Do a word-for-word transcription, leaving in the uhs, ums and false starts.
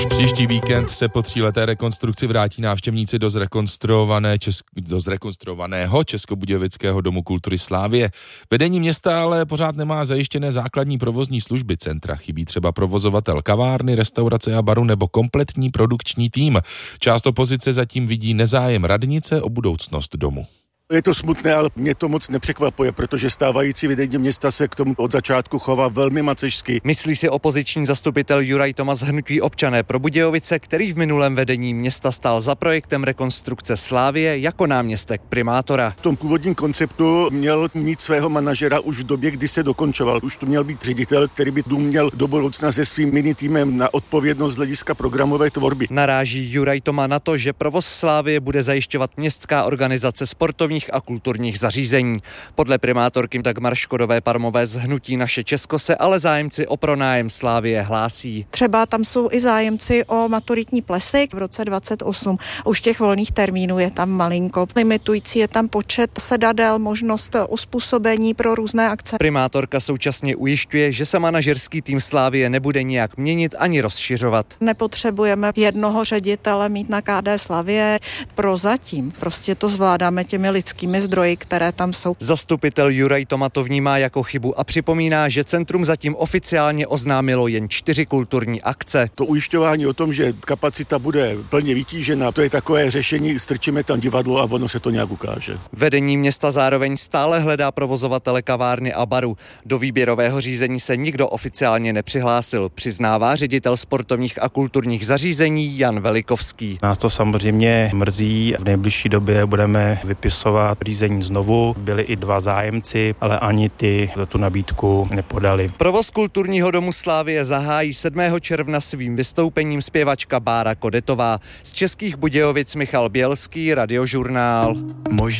Příští víkend se po tříleté rekonstrukci vrátí návštěvníci do zrekonstruované česk... do zrekonstruovaného Českobudějovického domu kultury Slavie. Vedení města ale pořád nemá zajištěné základní provozní služby centra. Chybí třeba provozovatel kavárny, restaurace a baru nebo kompletní produkční tým. Část opozice zatím vidí nezájem radnice o budoucnost domu. Je to smutné, ale mě to moc nepřekvapuje, protože stávající vedení města se k tomu od začátku chová velmi macešsky. Myslí si opoziční zastupitel Juraj Tomas hnutí Občané pro Budějovice, který v minulém vedení města stál za projektem rekonstrukce Slavie jako náměstek primátora. V tom původním konceptu měl mít svého manažera už v době, kdy se dokončoval. Už to měl být ředitel, který by dům měl do budoucna se svým mini týmem na odpovědnost z hlediska programové tvorby. Naráží Juraj Toma na to, že provoz Slavie bude zajišťovat městská organizace sportovních a kulturních zařízení. Podle primátorky Dagmar Škodové-Parmové z hnutí Naše Česko se ale zájemci o pronájem Slavie hlásí. Třeba tam jsou i zájemci o maturitní plesy v roce dvacet osm. Už těch volných termínů je tam malinko. Limitující je tam počet sedadel, možnost uspůsobení pro různé akce. Primátorka současně ujišťuje, že se manažerský tým Slavie nebude nijak měnit ani rozšiřovat. Nepotřebujeme jednoho ředitele mít na K D Slavie. Prozatím prostě to zvládáme těmi lidskými zdroji, které tam jsou. Zastupitel Juraj Toma to vnímá jako chybu a připomíná, že centrum zatím oficiálně oznámilo jen čtyři kulturní akce. To ujišťování o tom, že kapacita bude plně vytížena, to je takové řešení, strčíme tam divadlo a ono se to nějak ukáže. Vedení města zároveň stále hledá provozovatele kavárny a baru. Do výběrového řízení se nikdo oficiálně nepřihlásil, přiznává ředitel sportovních a kulturních zařízení Jan Velikovský. Nás to samozřejmě mrzí, v nejbližší době budeme vypisovat řízení znovu. Byli i dva zájemci, ale ani ty tu nabídku nepodali. Provoz kulturního domu Slavie zahájí sedmého června svým vystoupením zpěvačka Bára Kodetová. Z Českých Budějovic Michal Bělský, Radiožurnál.